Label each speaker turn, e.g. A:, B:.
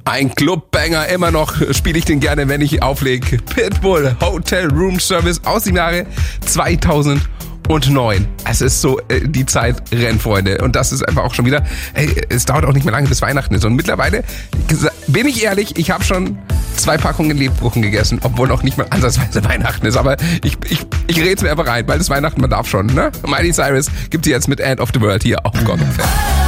A: Ein Clubbanger, immer noch spiele ich den gerne, wenn ich auflege. Pitbull, Hotel Room Service aus dem Jahre 2009. Es ist so, die Zeit rennt, Freunde. Und das ist einfach auch schon wieder, es dauert auch nicht mehr lange, bis Weihnachten ist. Und mittlerweile, bin ich ehrlich, ich habe schon 2 Packungen Lebkuchen gegessen, obwohl noch nicht mal ansatzweise Weihnachten ist. Aber ich rede es mir einfach rein, weil das Weihnachten, man darf schon, ne? Miley Cyrus gibt sie jetzt mit End of the World hier auf Gott und Fan.